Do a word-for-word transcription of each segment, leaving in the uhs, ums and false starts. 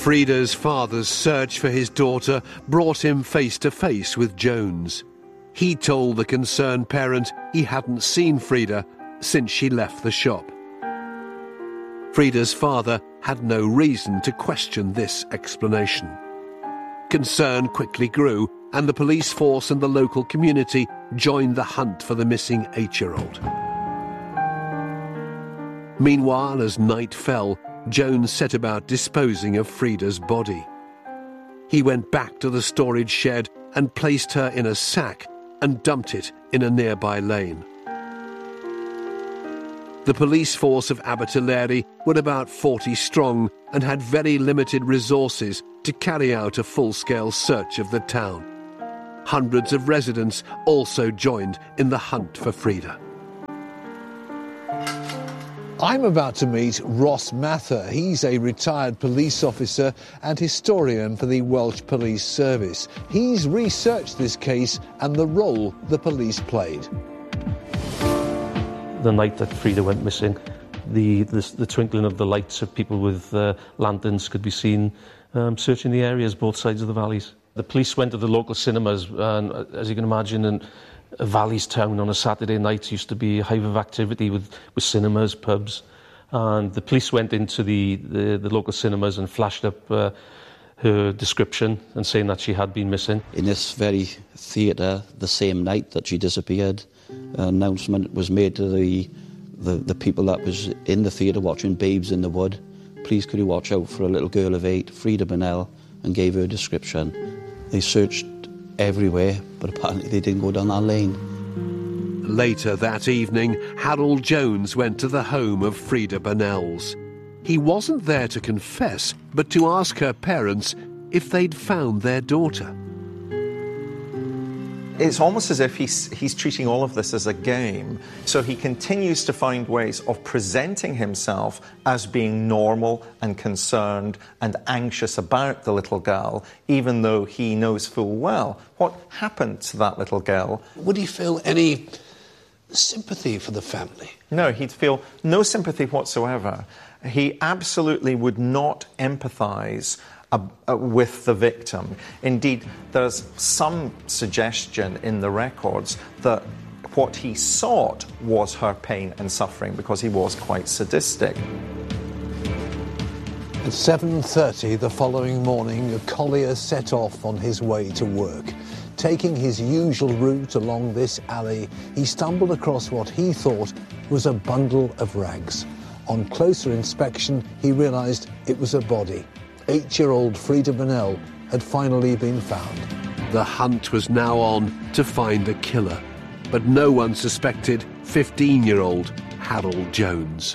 Frida's father's search for his daughter brought him face to face with Jones. He told the concerned parent he hadn't seen Frida since she left the shop. Frida's father had no reason to question this explanation. Concern quickly grew, and the police force and the local community joined the hunt for the missing eight-year-old. Meanwhile, as night fell, Jones set about disposing of Frida's body. He went back to the storage shed and placed her in a sack and dumped it in a nearby lane. The police force of Abertillery were about forty strong and had very limited resources to carry out a full-scale search of the town. Hundreds of residents also joined in the hunt for Frida. I'm about to meet Ross Mather. He's a retired police officer and historian for the Welsh Police Service. He's researched this case and the role the police played. The night that Frida went missing, the, the, the twinkling of the lights of people with uh, lanterns could be seen um, searching the areas, both sides of the valleys. The police went to the local cinemas, and as you can imagine, in a valleys town on a Saturday night used to be a hive of activity with, with cinemas, pubs. And the police went into the, the, the local cinemas and flashed up uh, her description and saying that she had been missing. In this very theatre, the same night that she disappeared, an announcement was made to the, the, the people that was in the theatre watching Babes in the Wood. Please could you watch out for a little girl of eight, Frida Bonnell, and gave her a description. They searched everywhere, but apparently they didn't go down that lane. Later that evening, Harold Jones went to the home of Frida Bonnell's. He wasn't there to confess, but to ask her parents if they'd found their daughter. It's almost as if he's, he's treating all of this as a game. So he continues to find ways of presenting himself as being normal and concerned and anxious about the little girl, even though he knows full well what happened to that little girl. Would he feel any sympathy for the family? No, he'd feel no sympathy whatsoever. He absolutely would not empathise Uh, uh, with the victim. Indeed, there's some suggestion in the records that what he sought was her pain and suffering because he was quite sadistic. At seven thirty the following morning, a collier set off on his way to work. Taking his usual route along this alley, he stumbled across what he thought was a bundle of rags. On closer inspection, he realised it was a body. Eight-year-old Frida Bonnell had finally been found. The hunt was now on to find the killer, but no one suspected fifteen-year-old Harold Jones.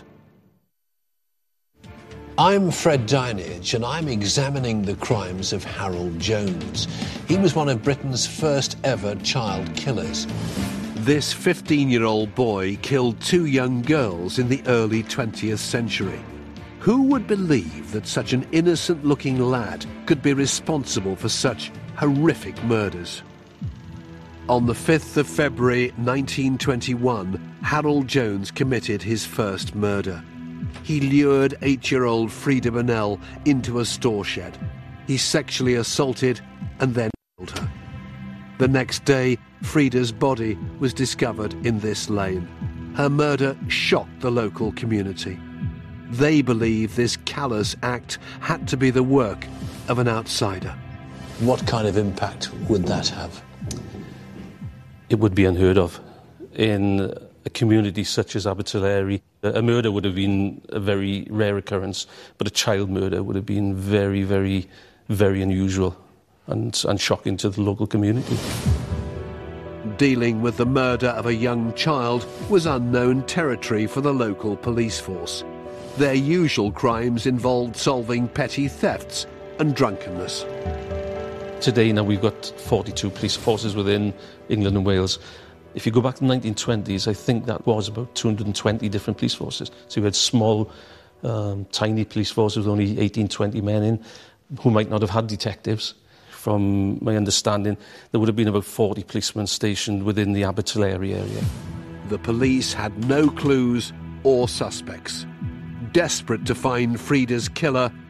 I'm Fred Dinage, and I'm examining the crimes of Harold Jones. He was one of Britain's first ever child killers. This fifteen-year-old boy killed two young girls in the early twentieth century. Who would believe that such an innocent-looking lad could be responsible for such horrific murders? On the fifth of February nineteen twenty-one, Harold Jones committed his first murder. He lured eight-year-old Frida Bonnell into a store shed. He sexually assaulted and then killed her. The next day, Frida's body was discovered in this lane. Her murder shocked the local community. They believe this callous act had to be the work of an outsider. What kind of impact would that have? It would be unheard of. In a community such as Abertillery, a murder would have been a very rare occurrence, but a child murder would have been very, very, very unusual and, and shocking to the local community. Dealing with the murder of a young child was unknown territory for the local police force. Their usual crimes involved solving petty thefts and drunkenness. Today now we've got forty-two police forces within England and Wales. If you go back to the nineteen twenties, I think that was about two hundred twenty different police forces. So you had small, um, tiny police forces with only eighteen, twenty men in, who might not have had detectives. From my understanding, there would have been about forty policemen stationed within the Abertillery area. The police had no clues or suspects. Desperate to find Frida's killer,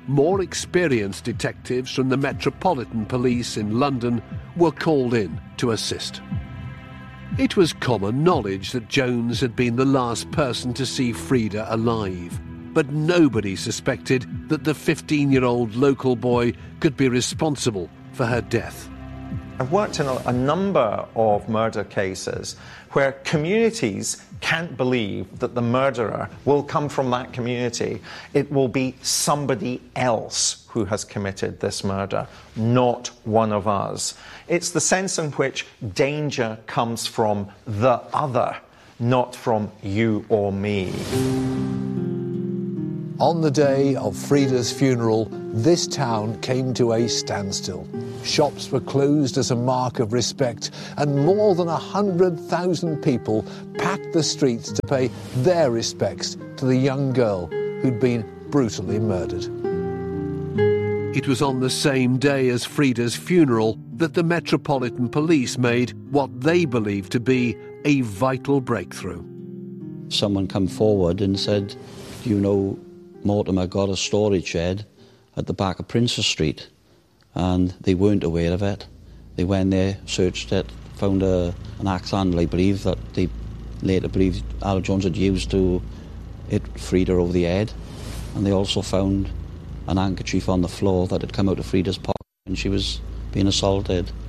more experienced detectives from the Metropolitan Police in London were called in to assist. It was common knowledge that Jones had been the last person to see Frida alive, but nobody suspected that the fifteen-year-old local boy could be responsible for her death. I've worked in a, a number of murder cases where communities can't believe that the murderer will come from that community. It will be somebody else who has committed this murder, not one of us. It's the sense in which danger comes from the other, not from you or me. On the day of Frida's funeral, this town came to a standstill. Shops were closed as a mark of respect, and more than one hundred thousand people packed the streets to pay their respects to the young girl who'd been brutally murdered. It was on the same day as Frida's funeral that the Metropolitan Police made what they believed to be a vital breakthrough. Someone come forward and said, "Do you know Mortimer got a storage shed at the back of Princess Street?" And they weren't aware of it. They went there, searched it, found a, an axe handle, I believe, that they later believed Al Jones had used to hit Frida over the head. And they also found an handkerchief on the floor that had come out of Frida's pocket when she was being assaulted.